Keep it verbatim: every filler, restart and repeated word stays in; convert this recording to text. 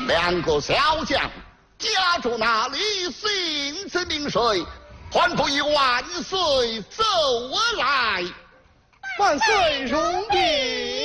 两个小将夹住那里，行至明水，欢不以万岁走而来。 万岁容禀。